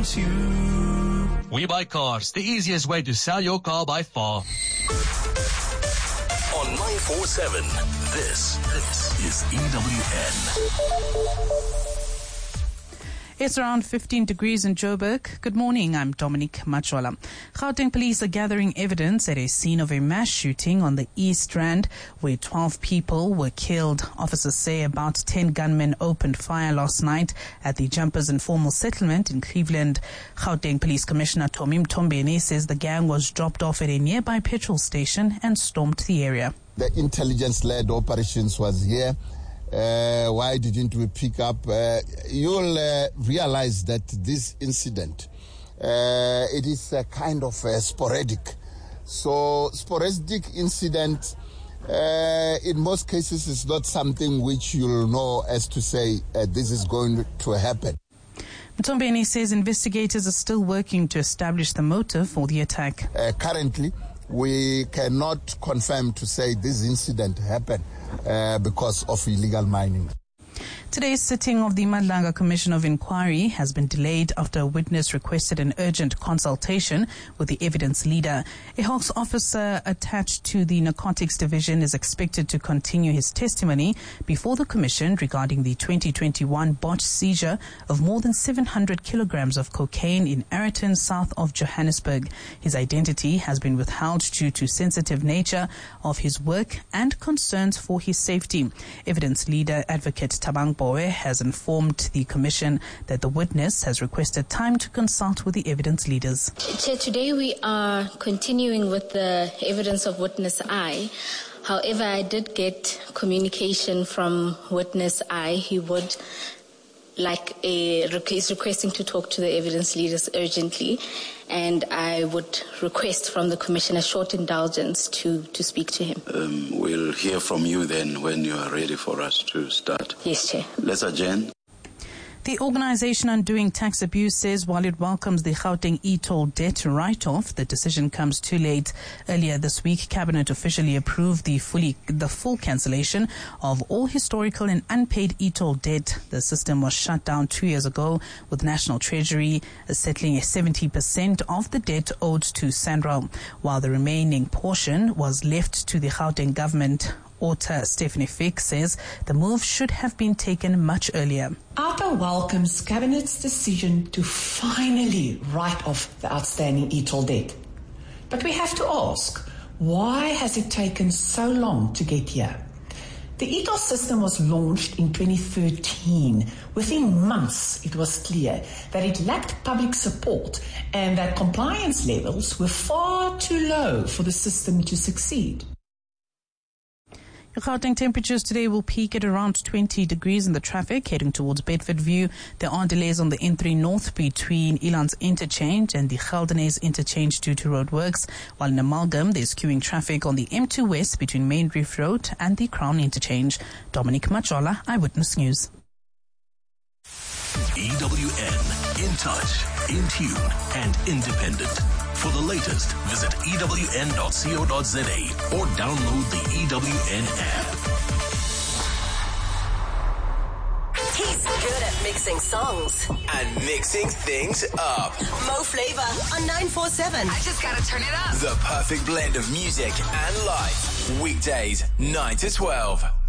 wants you. We Buy Cars, the easiest way to sell your car by far. On 947, this is EWN. It's around 15 degrees in Joburg. Good morning, I'm Dominic Machola. Gauteng police are gathering evidence at a scene of a mass shooting on the East Rand where 12 people were killed. Officers say about 10 gunmen opened fire last night at the Jumpers Informal Settlement in Cleveland. Gauteng Police Commissioner Tommy Mtombeni says the gang was dropped off at a nearby petrol station and stormed the area. The intelligence-led operations was here. Why didn't we pick up? You'll realize that this incident, it is a kind of sporadic. So sporadic incident, in most cases, is not something which you'll know as to say this is going to happen. Mtombeni says investigators are still working to establish the motive for the attack. Currently, we cannot confirm to say this incident happened because of illegal mining. Today's sitting of the Madlanga Commission of Inquiry has been delayed after a witness requested an urgent consultation with the evidence leader. A Hawks officer attached to the Narcotics Division is expected to continue his testimony before the Commission regarding the 2021 botched seizure of more than 700 kilograms of cocaine in Ayrton, south of Johannesburg. His identity has been withheld due to sensitive nature of his work and concerns for his safety. Evidence leader Advocate Tabang Boe has informed the Commission that the witness has requested time to consult with the evidence leaders. Chair, today we are continuing with the evidence of witness I. However, I did get communication from witness I. He would is requesting to talk to the evidence leaders urgently, and I would request from the Commission a short indulgence to speak to him. We'll hear from you then when you are ready for us to start. Yes, Chair. Let's adjourn. The organization Undoing Tax Abuse says while it welcomes the Gauteng e-toll debt write-off, the decision comes too late. Earlier this week, Cabinet officially approved the full cancellation of all historical and unpaid e-toll debt. The system was shut down 2 years ago, with National Treasury settling 70% of the debt owed to SANRAL, while the remaining portion was left to the Gauteng government. Author Stephanie Fick says the move should have been taken much earlier. APA welcomes Cabinet's decision to finally write off the outstanding e-toll debt. But we have to ask, why has it taken so long to get here? The e-toll system was launched in 2013. Within months, it was clear that it lacked public support and that compliance levels were far too low for the system to succeed. Gauteng temperatures today will peak at around 20 degrees in the traffic heading towards Bedfordview. There are delays on the N3 North between Elands Interchange and the Geldenhuys Interchange due to roadworks, while in Amalgam there's queuing traffic on the M2 West between Main Reef Road and the Crown Interchange. Dominic Machola, Eyewitness News. EWN, in touch, in tune, and independent. For the latest, visit ewn.co.za or download the EWN app. He's good at mixing songs and mixing things up. Mo Flavor on 947. I just gotta turn it up. The perfect blend of music and life. Weekdays, 9 to 12.